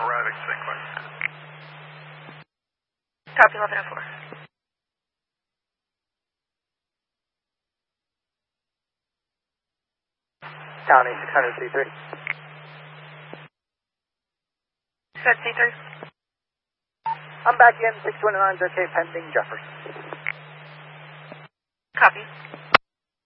Arriving sequence. Copy 1104. County 600 C3. Set C3. I'm back in 629 OK pending Jefferson. Copy.